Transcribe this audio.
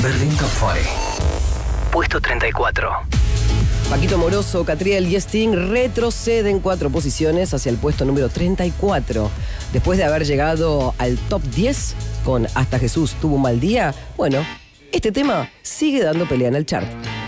Berlín Top 40. Puesto 34. Paquito Moroso, Catriel y Sting retroceden 4 posiciones hacia el puesto número 34. Después de haber llegado al top 10 con Hasta Jesús tuvo un mal día, bueno, este tema sigue dando pelea en el chart.